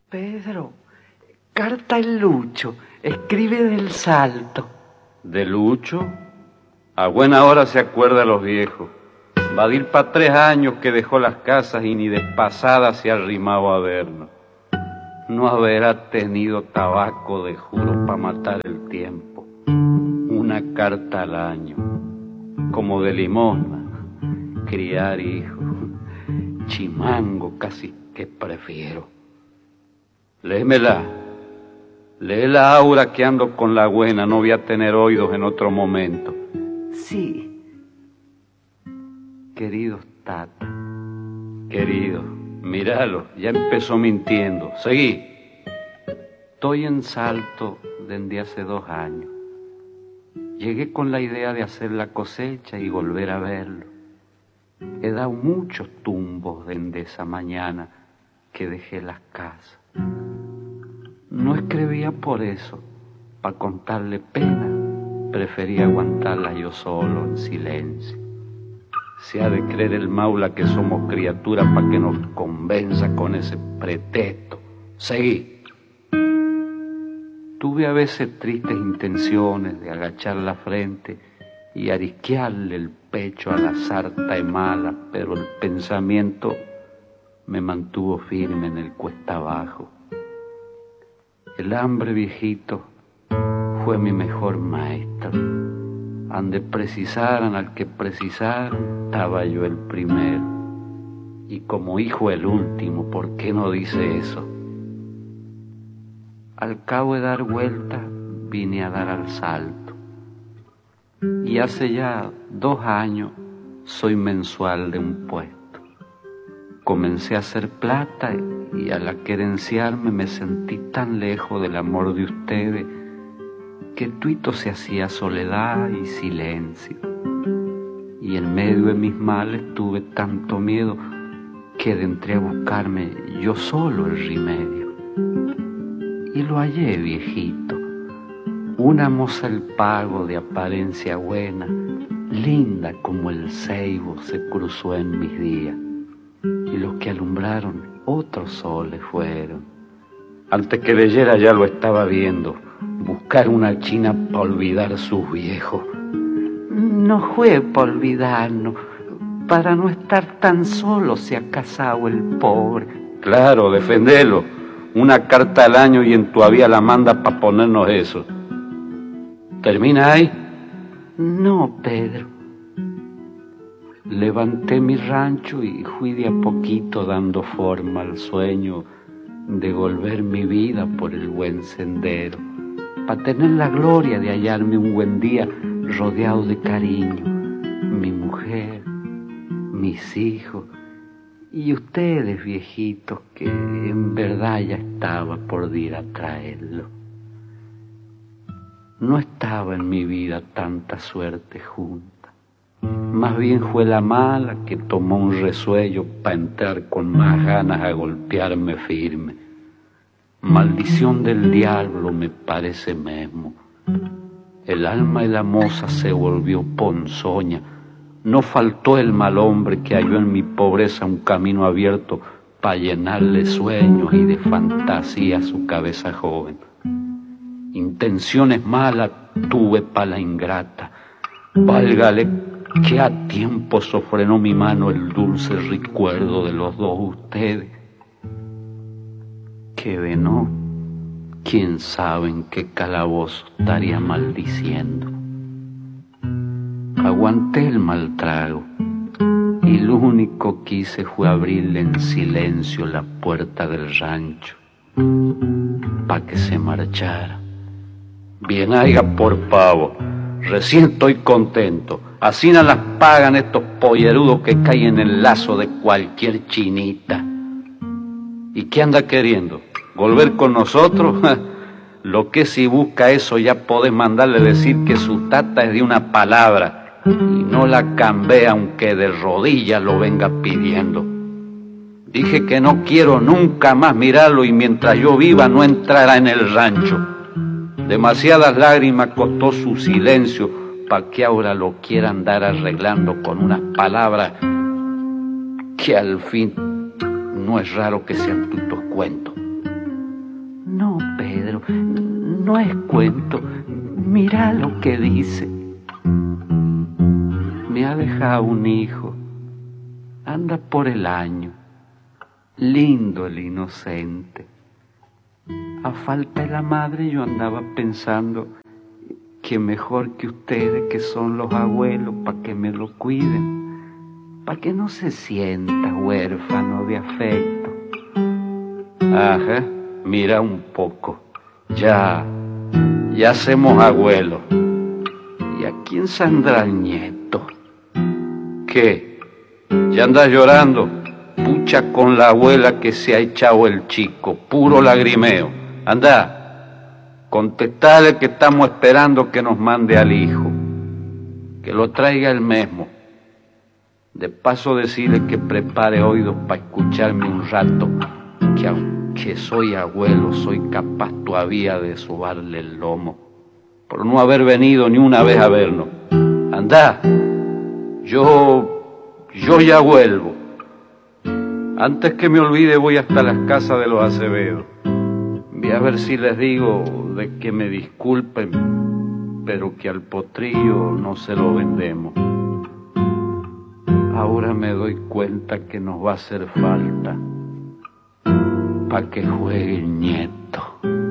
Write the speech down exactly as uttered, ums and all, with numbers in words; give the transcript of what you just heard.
Pedro, carta el Lucho, escribe del Salto. ¿De Lucho? A buena hora se acuerda a los viejos. Va a ir pa' tres años que dejó las casas y ni de pasada se ha arrimado a vernos. No habrá tenido tabaco de juro pa' matar el tiempo. Una carta al año, como de limosna, criar hijos, chimango casi que prefiero. Léemela, léela Aura que ando con la buena, no voy a tener oídos en otro momento. Sí. Queridos Tata, queridos, míralo, ya empezó mintiendo. Seguí. Estoy en Salto desde hace dos años. Llegué con la idea de hacer la cosecha y volver a verlo. He dado muchos tumbos desde esa mañana que dejé las casas. No escribía por eso, para contarle pena, prefería aguantarla yo solo, en silencio. Se ha de creer el maula que somos criaturas para que nos convenza con ese pretexto. Seguí. Tuve a veces tristes intenciones de agachar la frente y arisquearle el pecho a la sarta mala, pero el pensamiento me mantuvo firme en el cuesta abajo. El hambre, viejito, fue mi mejor maestro. Ande precisaran al que precisaran, estaba yo el primero. Y como hijo el último, ¿por qué no dice eso? Al cabo de dar vueltas, vine a dar al Salto. Y hace ya dos años soy mensual de un puesto. Comencé a hacer plata y al querenciarme me sentí tan lejos del amor de ustedes que tuito se hacía soledad y silencio. Y en medio de mis males tuve tanto miedo que entré a buscarme yo solo el remedio. Y lo hallé, viejito, una moza el pago de apariencia buena, linda como el ceibo se cruzó en mis días. Y los que alumbraron otros soles fueron. Antes que leyera ya lo estaba viendo, buscar una china para olvidar sus viejos. No fue para olvidarnos, para no estar tan solo se ha casado el pobre. Claro, defendelo. Una carta al año y en tu avía la manda para ponernos eso. ¿Termina ahí? No, Pedro. Levanté mi rancho y fui de a poquito dando forma al sueño de volver mi vida por el buen sendero, para tener la gloria de hallarme un buen día rodeado de cariño, mi mujer, mis hijos y ustedes, viejitos, que en verdad ya estaba por ir a traerlo. No estaba en mi vida tanta suerte junta. Más bien fue la mala que tomó un resuello para entrar con más ganas a golpearme firme. Maldición del diablo me parece mesmo. El alma de la moza se volvió ponzoña. No faltó el mal hombre que halló en mi pobreza un camino abierto para llenarle sueños y de fantasía a su cabeza joven. Intenciones malas tuve pa' la ingrata. Válgale que a tiempo sofrenó mi mano el dulce recuerdo de los dos ustedes. Que de no, quién sabe en qué calabozo estaría maldiciendo. Aguanté el mal trago y lo único que hice fue abrirle en silencio la puerta del rancho pa' que se marchara. Bien haiga por pavo, recién estoy contento. Así no las pagan estos pollerudos que caen en el lazo de cualquier chinita. ¿Y qué anda queriendo? ¿Volver con nosotros? Lo que si busca eso ya podés mandarle decir que su tata es de una palabra y no la cambia aunque de rodillas lo venga pidiendo. Dije que no quiero nunca más mirarlo y mientras yo viva no entrará en el rancho. Demasiadas lágrimas costó su silencio pa' que ahora lo quiera andar arreglando con unas palabras que al fin no es raro que sean tutos cuentos. Pedro, no es cuento, mirá lo que dice. Me ha dejado un hijo, anda por el año, lindo el inocente. A falta de la madre yo andaba pensando que mejor que ustedes, que son los abuelos, para que me lo cuiden, para que no se sienta huérfano de afecto. Ajá, mira un poco, ya, ya hacemos abuelos. ¿Y a quién saldrá el nieto? ¿Qué? ¿Ya andas llorando? Pucha con la abuela que se ha echado el chico, puro lagrimeo. Anda, contestale que estamos esperando que nos mande al hijo, que lo traiga él mismo. De paso decirle que prepare oídos para escucharme un rato, que aunque soy abuelo, soy capaz todavía de sobarle el lomo, por no haber venido ni una vez a vernos. Anda, yo, yo ya vuelvo. Antes que me olvide voy hasta las casas de los Acevedo. Voy a ver si les digo de que me disculpen, pero que al potrillo no se lo vendemos. Ahora me doy cuenta que nos va a hacer falta para que juegue el nieto.